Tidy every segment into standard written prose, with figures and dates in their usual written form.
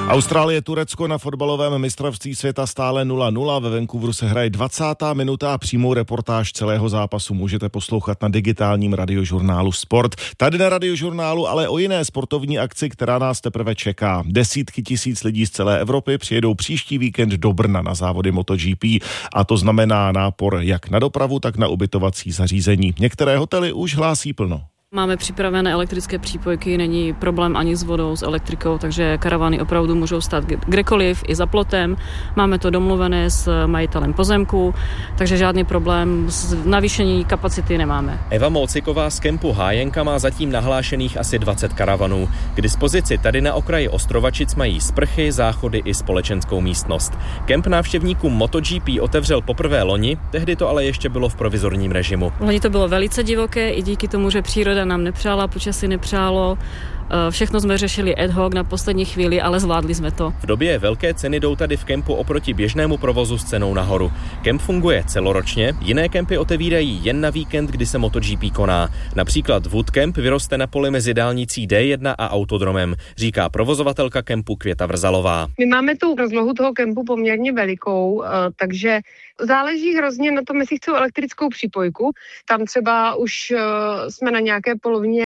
Austrálie, Turecko na fotbalovém mistrovství světa stále 0-0. Ve Vancouveru se hraje 20. minuta a přímou reportáž celého zápasu můžete poslouchat na digitálním radiožurnálu Sport. Tady na radiožurnálu ale o jiné sportovní akci, která nás teprve čeká. Desítky tisíc lidí z celé Evropy přijedou příští víkend do Brna na závody MotoGP a to znamená nápor jak na dopravu, tak na ubytovací zařízení. Některé hotely už hlásí plno. Máme připravené elektrické přípojky, není problém ani s vodou, s elektrikou, takže karavany opravdu můžou stát kdekoliv i za plotem. Máme to domluvené s majitelem pozemku, takže žádný problém s navýšení kapacity nemáme. Eva Molciková z kempu Hájenka má zatím nahlášených asi 20 karavanů. K dispozici tady na okraji Ostrovačic mají sprchy, záchody i společenskou místnost. Kemp návštěvníkům MotoGP otevřel poprvé loni, tehdy to ale ještě bylo v provizorním režimu. Loni to bylo velice divoké i díky tomu, že příroda nám nepřála, počasí nepřálo. Všechno jsme řešili ad hoc na poslední chvíli, ale zvládli jsme to. V době velké ceny jdou tady v kempu oproti běžnému provozu s cenou nahoru. Kemp funguje celoročně, jiné kempy otevírají jen na víkend, kdy se MotoGP koná. Například Woodcamp vyroste na poli mezi dálnicí D1 a autodromem, říká provozovatelka kempu Květa Vrzalová. My máme tu rozlohu toho kempu poměrně velikou, takže záleží hrozně na tom, jestli chcou elektrickou přípojku. Tam třeba už jsme na nějaké polovině,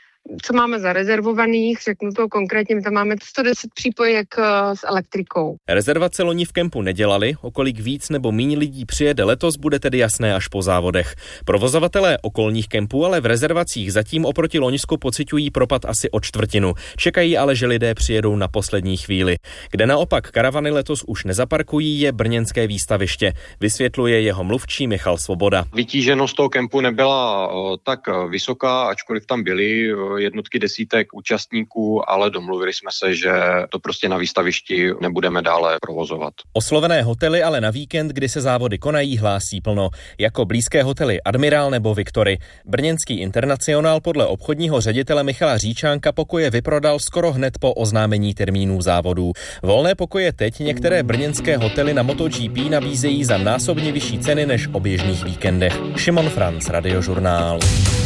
co máme zarezervovaných, řeknu to konkrétně, my tam máme 110 přípojek s elektrikou. Rezervace loni v kempu nedělali, o kolik víc nebo míň lidí přijede letos, bude tedy jasné až po závodech. Provozovatelé okolních kempů ale v rezervacích zatím oproti loňsku pociťují propad asi o čtvrtinu. Čekají ale, že lidé přijedou na poslední chvíli. Kde naopak karavany letos už nezaparkují, je brněnské výstaviště. Vysvětluje jeho mluvčí Michal Svoboda. Vytíženost toho kempu nebyla tak vysoká, ačkoliv tam byly jednotky desítek účastníků, ale domluvili jsme se, že to prostě na výstavišti nebudeme dále provozovat. Oslovené hotely ale na víkend, kdy se závody konají, hlásí plno, jako blízké hotely Admirál nebo Viktory. Brněnský Internacionál podle obchodního ředitele Michala Říčánka pokoje vyprodal skoro hned po oznámení termínů závodů. Volné pokoje teď některé brněnské hotely na MotoGP nabízejí za násobně vyšší ceny než o běžných víkendech. Šimon Franc, Radiožurnál.